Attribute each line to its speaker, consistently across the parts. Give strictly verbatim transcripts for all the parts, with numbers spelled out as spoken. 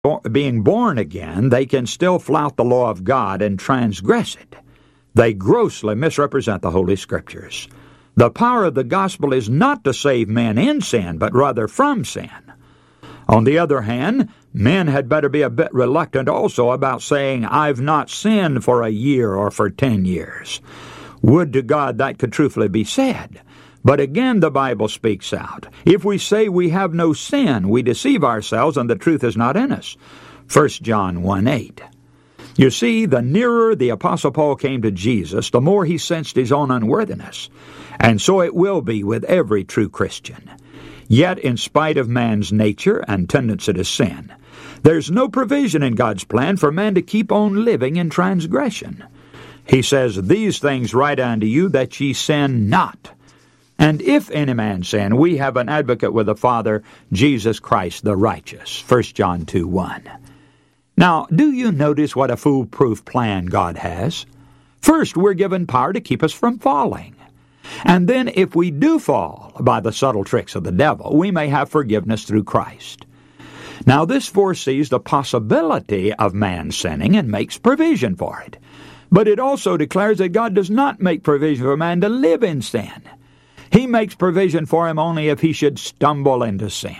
Speaker 1: being born again, they can still flout the law of God and transgress it. They grossly misrepresent the Holy Scriptures. The power of the gospel is not to save men in sin, but rather from sin. On the other hand, men had better be a bit reluctant also about saying, "I've not sinned for a year or for ten years." Would to God that could truthfully be said. But again the Bible speaks out. If we say we have no sin, we deceive ourselves and the truth is not in us. First John one eight. You see, the nearer the Apostle Paul came to Jesus, the more he sensed his own unworthiness. And so it will be with every true Christian. Yet, in spite of man's nature and tendency to sin, there's no provision in God's plan for man to keep on living in transgression. He says, "These things write unto you, that ye sin not. And if any man sin, we have an advocate with the Father, Jesus Christ the righteous." First John two one. Now, do you notice what a foolproof plan God has? First, we're given power to keep us from falling. And then, if we do fall by the subtle tricks of the devil, we may have forgiveness through Christ. Now, this foresees the possibility of man sinning and makes provision for it. But it also declares that God does not make provision for man to live in sin. He makes provision for him only if he should stumble into sin.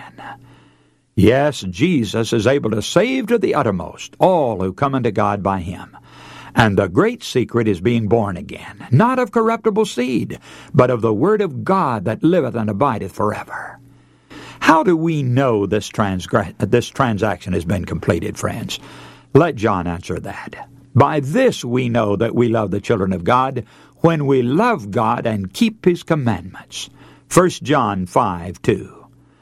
Speaker 1: Yes, Jesus is able to save to the uttermost all who come unto God by him. And the great secret is being born again, not of corruptible seed, but of the Word of God that liveth and abideth forever. How do we know this, transgra- this transaction has been completed, friends? Let John answer that. By this we know that we love the children of God, when we love God and keep his commandments. First John five two.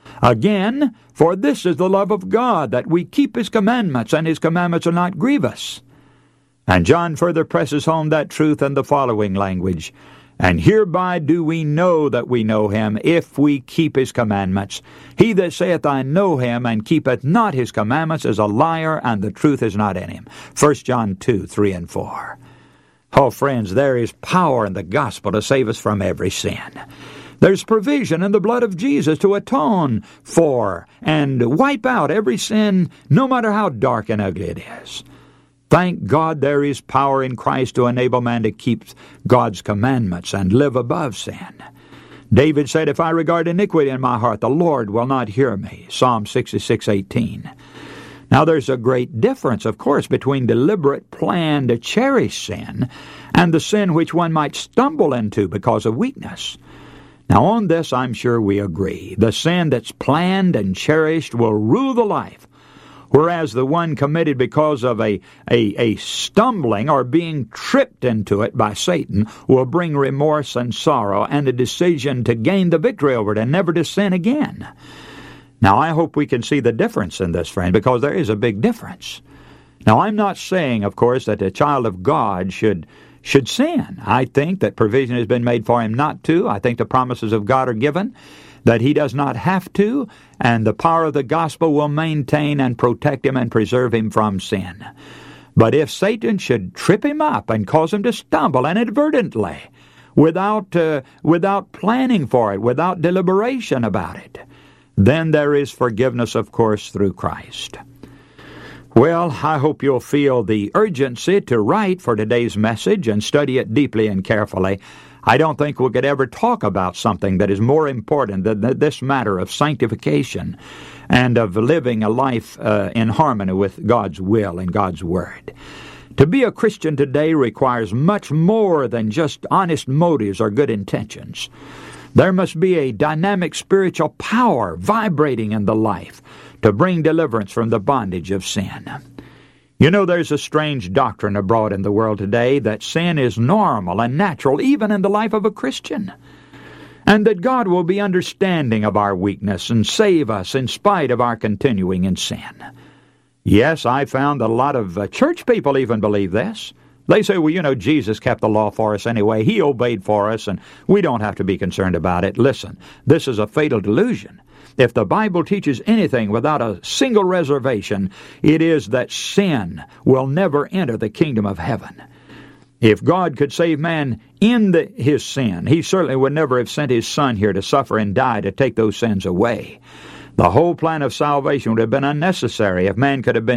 Speaker 1: Again, for this is the love of God, that we keep his commandments, and his commandments are not grievous. And John further presses home that truth in the following language. And hereby do we know that we know him, if we keep his commandments. He that saith, I know him, and keepeth not his commandments, is a liar, and the truth is not in him. First John two, three and four. Oh, friends, there is power in the gospel to save us from every sin. There's provision in the blood of Jesus to atone for and wipe out every sin, no matter how dark and ugly it is. Thank God there is power in Christ to enable man to keep God's commandments and live above sin. David said, if I regard iniquity in my heart, the Lord will not hear me. Psalm sixty-six eighteen. Now there's a great difference, of course, between deliberate plan to cherish sin and the sin which one might stumble into because of weakness. Now on this I'm sure we agree. The sin that's planned and cherished will rule the life, whereas the one committed because of a, a, a stumbling or being tripped into it by Satan will bring remorse and sorrow and a decision to gain the victory over it and never to sin again. Now, I hope we can see the difference in this, friend, because there is a big difference. Now, I'm not saying, of course, that a child of God should should sin. I think that provision has been made for him not to. I think the promises of God are given, that he does not have to, and the power of the gospel will maintain and protect him and preserve him from sin. But if Satan should trip him up and cause him to stumble inadvertently, without uh, without planning for it, without deliberation about it, then there is forgiveness, of course, through Christ. Well, I hope you'll feel the urgency to write for today's message and study it deeply and carefully. I don't think we could ever talk about something that is more important than this matter of sanctification and of living a life uh, in harmony with God's will and God's Word. To be a Christian today requires much more than just honest motives or good intentions. There must be a dynamic spiritual power vibrating in the life to bring deliverance from the bondage of sin. You know, there's a strange doctrine abroad in the world today that sin is normal and natural even in the life of a Christian, and that God will be understanding of our weakness and save us in spite of our continuing in sin. Yes, I found that a lot of uh, church people even believe this. They say, well, you know, Jesus kept the law for us anyway. He obeyed for us, and we don't have to be concerned about it. Listen, this is a fatal delusion. If the Bible teaches anything without a single reservation, it is that sin will never enter the kingdom of heaven. If God could save man in the, his sin, he certainly would never have sent his Son here to suffer and die to take those sins away. The whole plan of salvation would have been unnecessary if man could have been